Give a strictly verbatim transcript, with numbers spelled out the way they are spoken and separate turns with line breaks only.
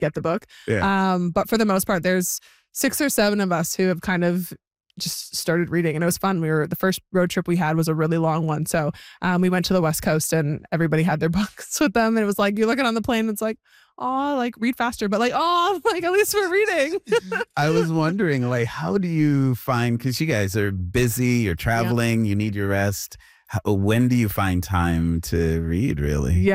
get the book.
Yeah.
Um, but for the most part, there's six or seven of us who have kind of just started reading, and it was fun. We were the first road trip we had was a really long one, so um, we went to the West Coast, and everybody had their books with them, and it was like you're looking on the plane, and it's like, oh, like read faster, but like, oh, like at least we're reading.
I was wondering, like, how do you find? Because you guys are busy, you're traveling, yeah. you need your rest. How, when do you find time to read? Really?
Yeah.